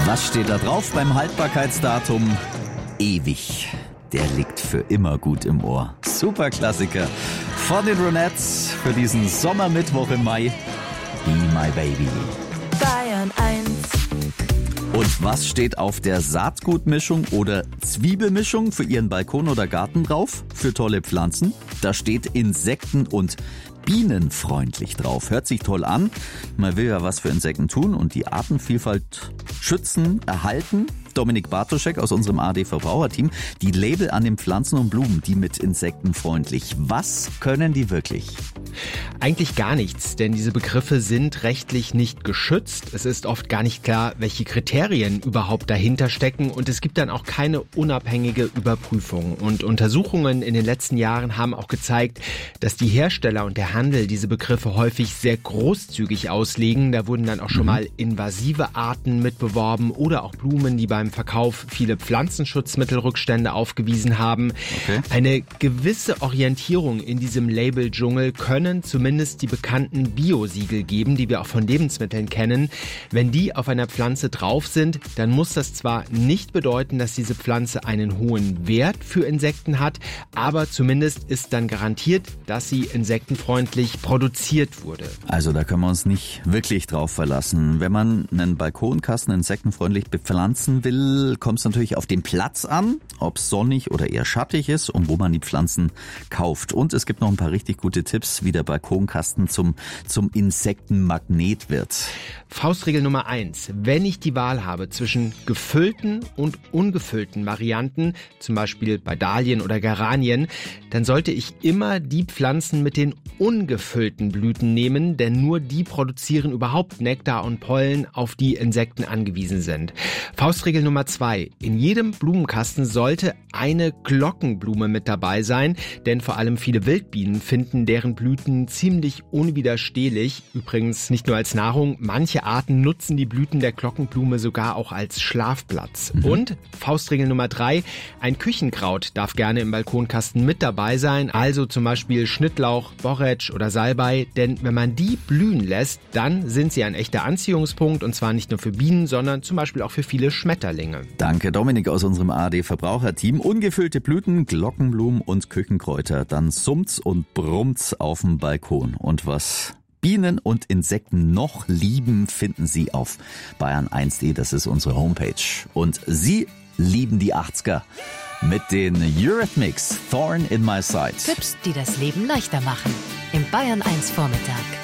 Was steht da drauf beim Haltbarkeitsdatum? Ewig. Der liegt für immer gut im Ohr. Super Klassiker von den Ronettes für diesen Sommermittwoch im Mai. Be My Baby. Bayern 1. Und was steht auf der Saatgutmischung oder Zwiebelmischung für Ihren Balkon oder Garten drauf? Für tolle Pflanzen? Da steht insekten- und bienenfreundlich drauf. Hört sich toll an. Man will ja was für Insekten tun und die Artenvielfalt schützen, erhalten. Dominik Bartoschek aus unserem AD-Verbraucherteam. Die Label an den Pflanzen und Blumen, die mit insektenfreundlich. Was können die wirklich? Eigentlich gar nichts, denn diese Begriffe sind rechtlich nicht geschützt. Es ist oft gar nicht klar, welche Kriterien überhaupt dahinter stecken und es gibt dann auch keine unabhängige Überprüfung. Und Untersuchungen in den letzten Jahren haben auch gezeigt, dass die Hersteller und der Handel diese Begriffe häufig sehr großzügig auslegen. Da wurden dann auch schon mal invasive Arten mitbeworben oder auch Blumen, die beim Verkauf viele Pflanzenschutzmittelrückstände aufgewiesen haben. Okay. Eine gewisse Orientierung in diesem Label-Dschungel können zumindest die bekannten Bio-Siegel geben, die wir auch von Lebensmitteln kennen. Wenn die auf einer Pflanze drauf sind, dann muss das zwar nicht bedeuten, dass diese Pflanze einen hohen Wert für Insekten hat, aber zumindest ist dann garantiert, dass sie insektenfreundlich produziert wurde. Also da können wir uns nicht wirklich drauf verlassen. Wenn man einen Balkonkasten insektenfreundlich bepflanzen will, kommt es natürlich auf den Platz an, ob es sonnig oder eher schattig ist und wo man die Pflanzen kauft. Und es gibt noch ein paar richtig gute Tipps, wie der Balkonkasten zum Insektenmagnet wird. Faustregel Nummer 1. Wenn ich die Wahl habe zwischen gefüllten und ungefüllten Varianten, zum Beispiel bei Dahlien oder Geranien, dann sollte ich immer die Pflanzen mit den ungefüllten Blüten nehmen, denn nur die produzieren überhaupt Nektar und Pollen, auf die Insekten angewiesen sind. Faustregel Nummer 2. In jedem Blumenkasten sollte eine Glockenblume mit dabei sein, denn vor allem viele Wildbienen finden deren Blüten ziemlich unwiderstehlich. Übrigens nicht nur als Nahrung, manche Arten nutzen die Blüten der Glockenblume sogar auch als Schlafplatz. Und Faustregel Nummer 3, ein Küchenkraut darf gerne im Balkonkasten mit dabei sein, also zum Beispiel Schnittlauch, Borretsch oder Salbei, denn wenn man die blühen lässt, dann sind sie ein echter Anziehungspunkt und zwar nicht nur für Bienen, sondern zum Beispiel auch für viele Schmetterlinge. Danke Dominik aus unserem AD-Verbraucherteam. Ungefüllte Blüten, Glockenblumen und Küchenkräuter. Dann summt's und brummt's auf dem Balkon. Und was Bienen und Insekten noch lieben, finden Sie auf bayern1.de. Das ist unsere Homepage. Und Sie lieben die 80er mit den Eurythmics, Thorn in My Side. Tipps, die das Leben leichter machen. Im Bayern 1 Vormittag.